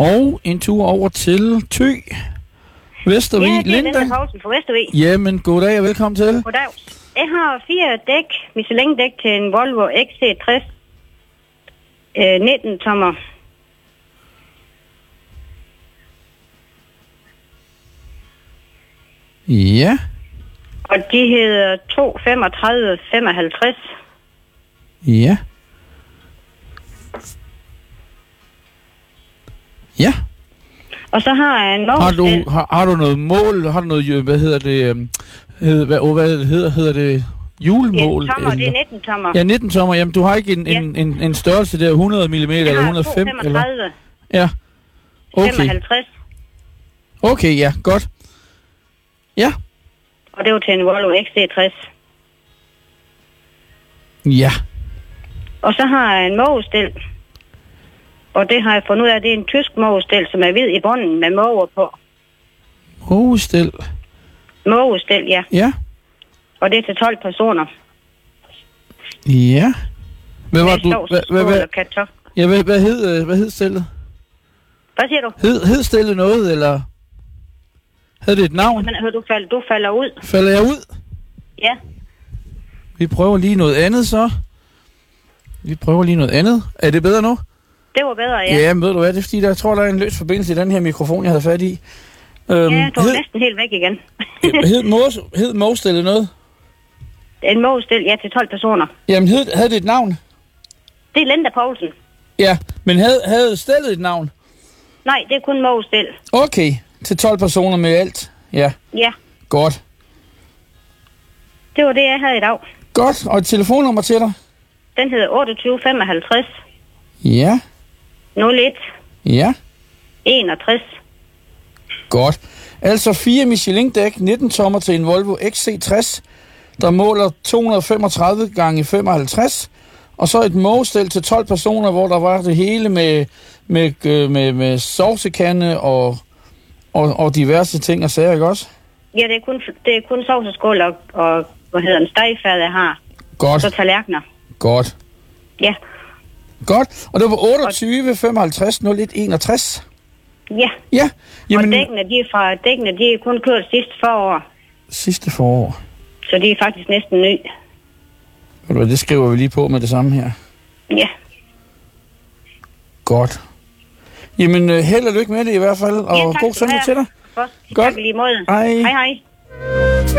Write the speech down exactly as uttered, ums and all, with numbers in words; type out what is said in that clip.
Og en tur over til Thy. Vestervig. Ja, det er Linda. Linda Poulsen fra Vestervig. Jamen, goddag og velkommen til. Goddag. Jeg har fire dæk, Michelin-dæk til en Volvo X C tres øh, nitten tommer. Ja. Og de hedder to femogtredive femoghalvtreds. Ja. Ja. Og så har jeg en Har du, Norge-stel. har, har du noget mål? Har du noget, hvad hedder det, øhm, hed, hvad, oh, hvad hedder, hedder det, julemål? Ja, tommer, det er eller? nitten tommer. Ja, nitten tommer. Jamen, du har ikke en, Ja. en, en, en størrelse der, hundrede millimeter eller Jeg har hundrede og fem? to femogtredive Eller? Ja. Okay. femoghalvtreds. Okay, ja, godt. Ja. Og det var til en Volvo X C tres. Ja. Og så har jeg en mågestel. Og det har jeg fundet ud af, at det er en tysk mågestel, som er hvid i bunden med måger på. Mågestel. Mågestel, ja. Ja. Og det er til tolv personer. Ja. Hvad var Med du? sovs, Hvad, hvad, skål hvad, og kartoffel. ja, hvad, hvad hed, øh, hvad hed stillet? Hvad siger du? Hed, hed stillet noget, eller havde det et navn? Men, hør, du, falder, du falder ud. Falder jeg ud? Ja. Vi prøver lige noget andet, så. Vi prøver lige noget andet. Er det bedre nu? Det var bedre, ja. Ja, men ved du hvad, det er fordi, der, jeg tror, der er en løs forbindelse i den her mikrofon, jeg havde fat i. Øhm, Ja, du er hed, næsten helt væk igen. hed, mås, hed måstillet noget? En mågestil, ja, til tolv personer. Jamen, hed, havde det et navn? Det er Linda Poulsen. Ja, men havde, havde stillet et navn? Nej, det er kun mågestil. Okay, til tolv personer med alt. Ja, Ja, godt. det var det, jeg havde i dag. Godt, og et telefonnummer til dig? Den hedder otteogtyve femoghalvtreds Ja, nul et ja, enogtres. godt. Altså fire Michelin-dæk, nitten tommer til en Volvo X C tres, der måler to hundrede femogtredive gange femoghalvtreds, og så et mågestel til tolv personer, hvor der var det hele med, med, med, med, med sovsekande og, og, og diverse ting og sager, ikke også? Ja, det er kun, det er kun sovseskål og, og hvad hedder den, stegefad, jeg har. Godt, Så tallerkener. godt, Ja, godt. Og det var otteogtyve femoghalvtreds nul et enogtres. ja. Ja, Jamen, jamen og dækkene, de er fra dækkene, de er kun kørt sidste forår. sidste forår. Så de er faktisk næsten ny. Ved du hvad, det skriver vi lige på med det samme her. Ja. Godt. Jamen, øh, held og lykke med det i hvert fald, og Ja, tak god skal du søndag have. til dig. Godt. Godt. Tak i lige måde. Hej. Hej, hej.